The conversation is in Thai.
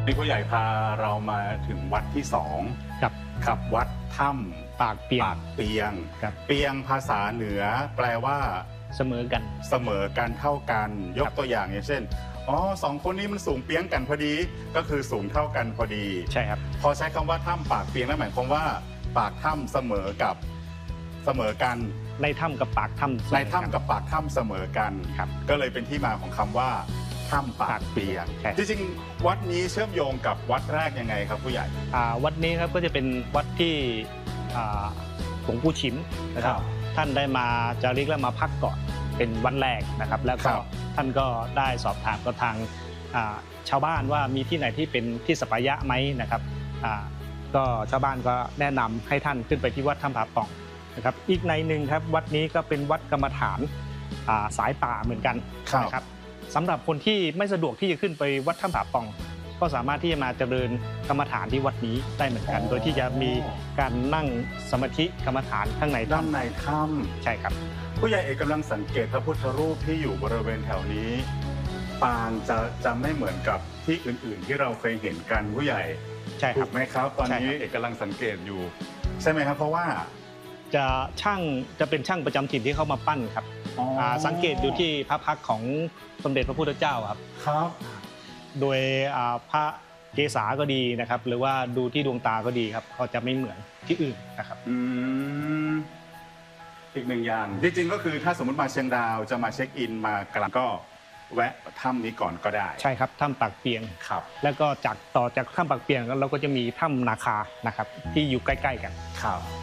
นี่ผู้ใหญ่พาเรามาถึงวัดที่สองครับกับวัดถ้ำปากเปียงเปียงครับเปียงภาษาเหนือแปลว่าเสมอกันเสมอกันเท่ากันยกตัวอย่างเช่นสองคนนี้มันสูงเปียงกันพอดีก็คือสูงเท่ากันพอดีใช่ครับพอใช้คำว่าถ้ำปากเปียงแล้วหมายความว่าปากถ้ำเสมอกันในถ้ำกับปากถ้ำในถ้ำกับปากถ้ำเสมอกันครับก็เลยเป็นที่มาของคำว่าถ้ำปากเปียงจริงๆวัดนี้เชื่อมโยงกับวัดแรกยังไงครับผู้ใหญ่วัดนี้ครับก็จะเป็นวัดที่หลวงปู่ชิมนะครับท่านได้มาจาริกและมาพักก่อนเป็นวันแรกนะครับแล้วก็ท่านก็ได้สอบถามกับทางชาวบ้านว่ามีที่ไหนที่เป็นที่สัปยะไหมนะครับก็ชาวบ้านก็แนะนำให้ท่านขึ้นไปที่วัดถ้ำผาป่องนะครับอีกในหนึ่งครับวัดนี้ก็เป็นวัดกรรมฐานสายป่าเหมือนกันนะครับสำหรับคนที่ไม่สะดวกที่จะขึ้นไปวัดถ้ำผาป่องก็สามารถที่จะมาเจริญกรรมฐานที่วัดนี้ได้เหมือนกันโดยที่จะมีการนั่งสมาธิกรรมฐานข้างในด้านในถ้ำใช่ครับผู้ใหญ่เอกกำลังสังเกตพระพุทธรูปที่อยู่บริเวณแถวนี้ปางจะไม่เหมือนกับที่อื่นๆที่เราเคยเห็นกันผู้ใหญ่ใช่ครับถูกไหมครับตอนนี้เอกกำลังสังเกตอยู่ใช่ไหมครับเพราะว่าจะเป็นช่างประจำถิ่นที่เข้ามาปั้นครับสังเกตดูที่พระพักตร์ของสมเด็จพระพุทธเจ้าครับโดยพระเกศาก็ดีนะครับหรือว่าดูที่ดวงตาก็ดีครับเขาจะไม่เหมือนที่อื่นนะครับอีกหนึ่งอย่างจริงๆก็คือถ้าสมมติมาเชียงดาวจะมาเช็คอินมากลางก็แวะถ้ำนี้ก่อนก็ได้ใช่ครับถ้ำปากเปียงครับแล้วก็ต่อจากถ้ำปากเปียงเราก็จะมีถ้ำนาคานะครับที่อยู่ใกล้ๆกันครับ